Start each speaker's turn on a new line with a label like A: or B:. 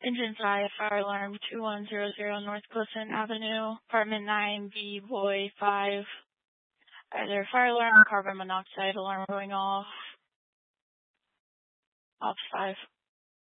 A: Engines high, fire alarm 2100 North Clifton Avenue, apartment 9B, Boy 5. Either fire alarm or carbon monoxide alarm going off. Ops 5.